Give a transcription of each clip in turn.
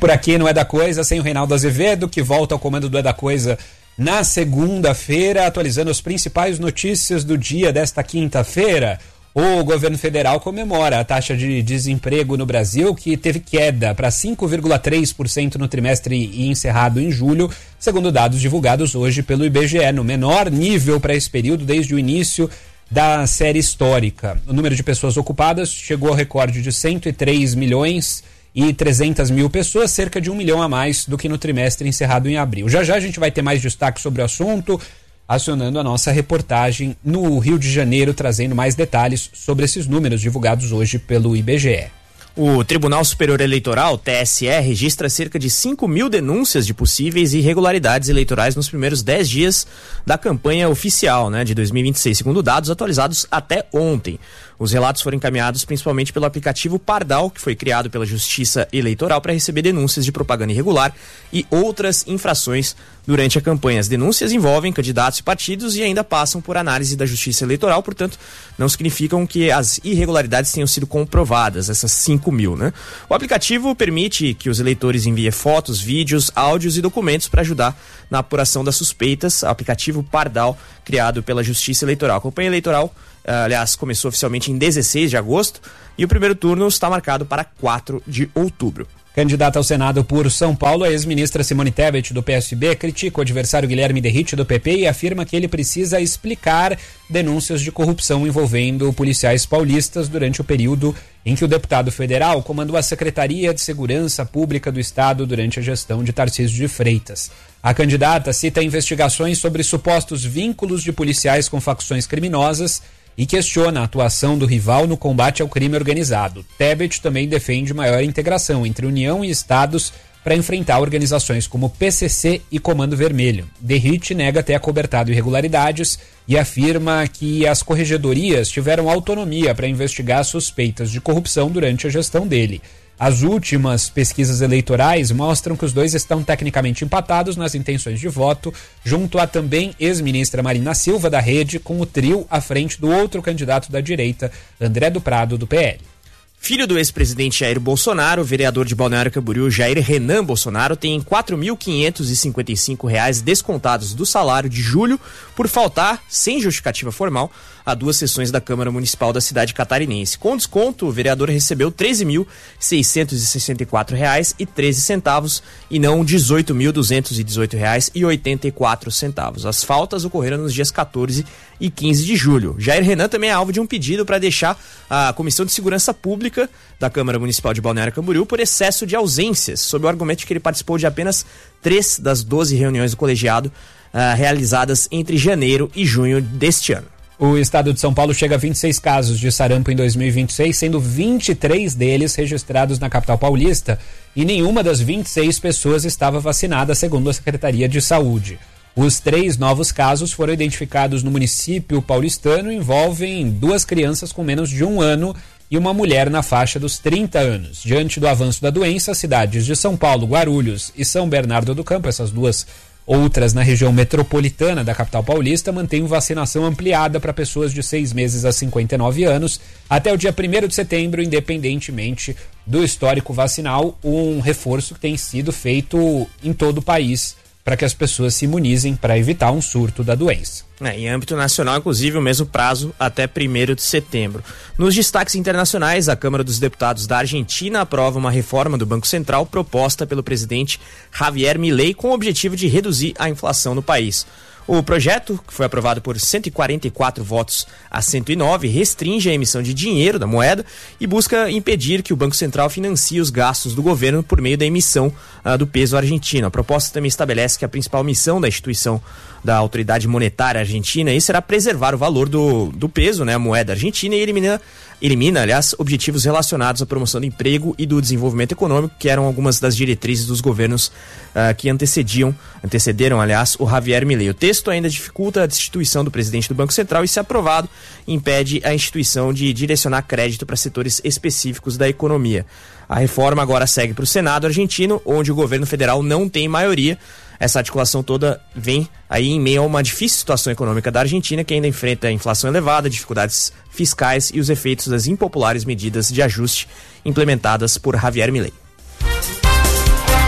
por aqui no É da Coisa, sem o Reinaldo Azevedo, que volta ao comando do É da Coisa na segunda-feira, atualizando as principais notícias do dia desta quinta-feira. O governo federal comemora a taxa de desemprego no Brasil, que teve queda para 5,3% no trimestre encerrado em julho, segundo dados divulgados hoje pelo IBGE, no menor nível para esse período desde o início da série histórica. O número de pessoas ocupadas chegou ao recorde de 103 milhões e 300 mil pessoas, cerca de 1 milhão a mais do que no trimestre encerrado em abril. Já a gente vai ter mais destaque sobre o assunto, acionando a nossa reportagem no Rio de Janeiro, trazendo mais detalhes sobre esses números divulgados hoje pelo IBGE. O Tribunal Superior Eleitoral, TSE, registra cerca de 5 mil denúncias de possíveis irregularidades eleitorais nos primeiros 10 dias da campanha oficial, de 2026, segundo dados atualizados até ontem. Os relatos foram encaminhados principalmente pelo aplicativo Pardal, que foi criado pela Justiça Eleitoral para receber denúncias de propaganda irregular e outras infrações durante a campanha. As denúncias envolvem candidatos e partidos e ainda passam por análise da Justiça Eleitoral, portanto, não significam que as irregularidades tenham sido comprovadas, essas 5 mil. O aplicativo permite que os eleitores enviem fotos, vídeos, áudios e documentos para ajudar na apuração das suspeitas. O aplicativo Pardal, criado pela Justiça Eleitoral. A campanha eleitoral, começou oficialmente em 16 de agosto e o primeiro turno está marcado para 4 de outubro. Candidata ao Senado por São Paulo, a ex-ministra Simone Tebet, do PSB, critica o adversário Guilherme Derrite, do PP, e afirma que ele precisa explicar denúncias de corrupção envolvendo policiais paulistas durante o período em que o deputado federal comandou a Secretaria de Segurança Pública do Estado durante a gestão de Tarcísio de Freitas. A candidata cita investigações sobre supostos vínculos de policiais com facções criminosas e questiona a atuação do rival no combate ao crime organizado. Tebet também defende maior integração entre União e Estados para enfrentar organizações como PCC e Comando Vermelho. Derrite nega ter acobertado irregularidades e afirma que as corregedorias tiveram autonomia para investigar suspeitas de corrupção durante a gestão dele. As últimas pesquisas eleitorais mostram que os dois estão tecnicamente empatados nas intenções de voto, junto à também ex-ministra Marina Silva, da Rede, com o trio à frente do outro candidato da direita, André do Prado, do PL. Filho do ex-presidente Jair Bolsonaro, o vereador de Balneário Camboriú, Jair Renan Bolsonaro, tem R$ 4.555 descontados do salário de julho por faltar, sem justificativa formal, a 2 sessões da Câmara Municipal da cidade catarinense. Com desconto, o vereador recebeu R$ 13.664,13 e não R$ 18.218,84. As faltas ocorreram nos dias 14 e 15 de julho. Jair Renan também é alvo de um pedido para deixar a Comissão de Segurança Pública da Câmara Municipal de Balneário Camboriú por excesso de ausências, sob o argumento de que ele participou de apenas 3 das 12 reuniões do colegiado realizadas entre janeiro e junho deste ano. O estado de São Paulo chega a 26 casos de sarampo em 2026, sendo 23 deles registrados na capital paulista, e nenhuma das 26 pessoas estava vacinada, segundo a Secretaria de Saúde. Os 3 novos casos foram identificados no município paulistano e envolvem 2 crianças com menos de 1 ano e uma mulher na faixa dos 30 anos. Diante do avanço da doença, as cidades de São Paulo, Guarulhos e São Bernardo do Campo, essas 2 outras na região metropolitana da capital paulista, mantêm vacinação ampliada para pessoas de 6 meses a 59 anos até o dia 1º de setembro, independentemente do histórico vacinal, um reforço que tem sido feito em todo o país para que as pessoas se imunizem para evitar um surto da doença. Em âmbito nacional, inclusive, o mesmo prazo até 1º de setembro. Nos destaques internacionais, a Câmara dos Deputados da Argentina aprova uma reforma do Banco Central proposta pelo presidente Javier Milei com o objetivo de reduzir a inflação no país. O projeto, que foi aprovado por 144 votos a 109, restringe a emissão de dinheiro da moeda e busca impedir que o Banco Central financie os gastos do governo por meio da emissão do peso argentino. A proposta também estabelece que a principal missão da instituição da Autoridade Monetária Argentina será preservar o valor do peso, a moeda argentina, e elimina, objetivos relacionados à promoção do emprego e do desenvolvimento econômico, que eram algumas das diretrizes dos governos que antecederam, o Javier Milei. O texto ainda dificulta a destituição do presidente do Banco Central e, se aprovado, impede a instituição de direcionar crédito para setores específicos da economia. A reforma agora segue para o Senado argentino, onde o governo federal não tem maioria. Essa articulação toda vem aí em meio a uma difícil situação econômica da Argentina, que ainda enfrenta a inflação elevada, dificuldades fiscais e os efeitos das impopulares medidas de ajuste implementadas por Javier Milei.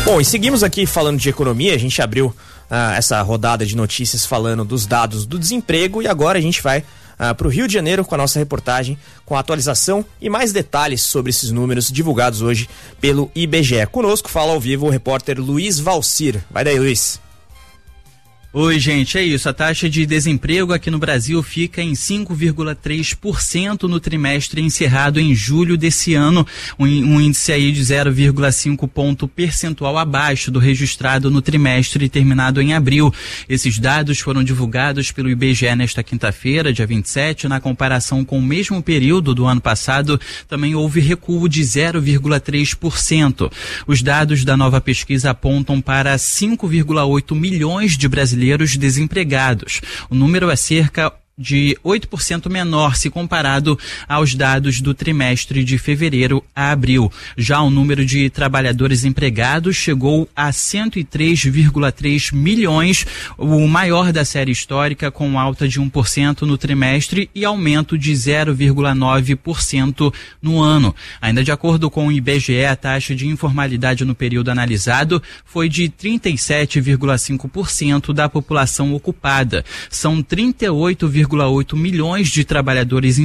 Bom, e seguimos aqui falando de economia. A gente abriu essa rodada de notícias falando dos dados do desemprego e agora a gente vai para o Rio de Janeiro com a nossa reportagem, com a atualização e mais detalhes sobre esses números divulgados hoje pelo IBGE. Conosco fala ao vivo o repórter Luiz Valcir. Vai daí, Luiz. Oi, gente, é isso. A taxa de desemprego aqui no Brasil fica em 5,3% no trimestre encerrado em julho desse ano, um índice aí de 0,5 ponto percentual abaixo do registrado no trimestre terminado em abril. Esses dados foram divulgados pelo IBGE nesta quinta-feira, dia 27. Na comparação com o mesmo período do ano passado, também houve recuo de 0,3%. Os dados da nova pesquisa apontam para 5,8 milhões de brasileiros desempregados. O número é cerca de 8% menor se comparado aos dados do trimestre de fevereiro a abril. Já o número de trabalhadores empregados chegou a 103,3 milhões, o maior da série histórica, com alta de 1% no trimestre e aumento de 0,9% no ano. Ainda de acordo com o IBGE, a taxa de informalidade no período analisado foi de 37,5% da população ocupada. São 38,8 milhões de trabalhadores